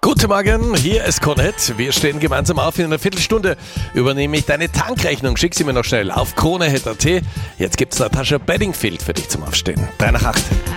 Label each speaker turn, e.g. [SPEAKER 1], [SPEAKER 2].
[SPEAKER 1] Guten Morgen, hier ist Kornett. Wir stehen gemeinsam auf. In einer Viertelstunde übernehme ich deine Tankrechnung. Schick sie mir noch schnell auf kronehit.at. Jetzt gibt's Natascha Bedingfield für dich zum Aufstehen. 3 nach 8.